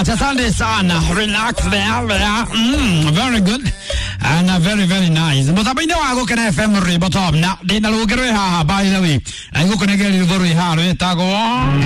Alright, asante sana. Relax there. Very good. And very, very nice. But I know I go can FM re bottom. Now, they no go ha by the way. I go can get you very hard.